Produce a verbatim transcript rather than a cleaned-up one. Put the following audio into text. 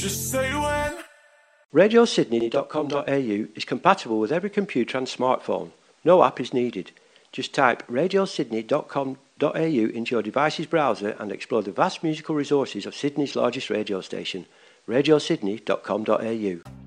Just say when. radio sydney dot com dot a u is compatible with every computer and smartphone. No app is needed. Just type radio sydney dot com dot a u into your device's browser and explore the vast musical resources of Sydney's largest radio station, radio sydney dot com dot a u.